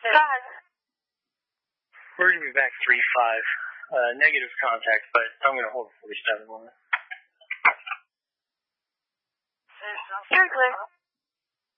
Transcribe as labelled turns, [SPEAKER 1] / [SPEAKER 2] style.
[SPEAKER 1] Go ahead.
[SPEAKER 2] We're going to be back 3-5. Negative contact, but I'm going to hold 47 on it.
[SPEAKER 1] You're clear.